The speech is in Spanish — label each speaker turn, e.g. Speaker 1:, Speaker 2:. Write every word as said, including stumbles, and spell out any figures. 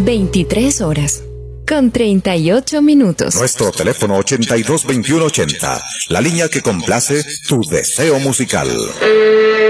Speaker 1: veintitrés horas, con treinta y ocho minutos.
Speaker 2: Nuestro teléfono ochenta y dos veintiuno ochenta, la línea que complace tu deseo musical.